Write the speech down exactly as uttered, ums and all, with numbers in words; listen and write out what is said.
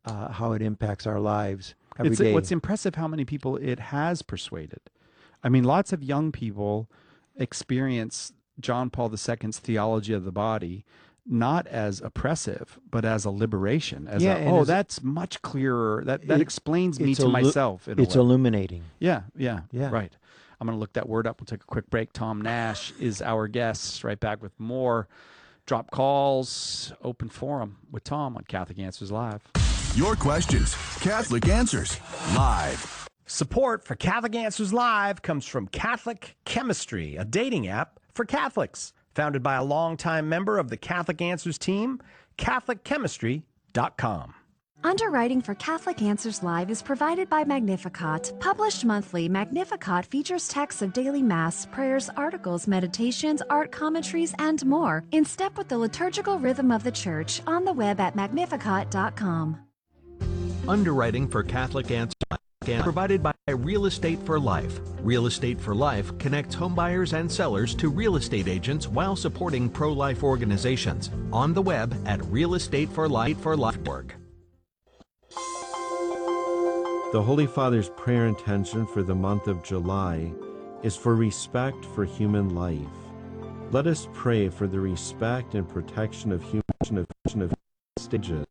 uh, how it impacts our lives every It's day. what's impressive how many people it has persuaded. I mean, lots of young people experience John Paul the Second's theology of the body not as oppressive, but as a liberation. As Yeah, a, and oh, as- that's much clearer. That that It- explains me it's to illu- myself. In It's a way. illuminating. Yeah, yeah, Yeah. right. I'm going to look that word up. We'll take a quick break. Tom Nash is our guest. Right back with more. Drop calls, open forum with Tom on Catholic Answers Live. Your questions, Catholic Answers Live. Support for Catholic Answers Live comes from Catholic Chemistry, a dating app for Catholics. Founded by a longtime member of the Catholic Answers team, Catholic Chemistry dot com. Underwriting for Catholic Answers Live is provided by Magnificat. Published monthly, Magnificat features texts of daily Mass, prayers, articles, meditations, art commentaries, and more, in step with the liturgical rhythm of the Church, on the web at magnificat dot com. Underwriting for Catholic Answers Live, provided by Real Estate for Life. Real Estate for Life connects homebuyers and sellers to real estate agents while supporting pro-life organizations. On the web at real estate for life for life dot org. The Holy Father's prayer intention for the month of July is for respect for human life. Let us pray for the respect and protection of human of, of stages.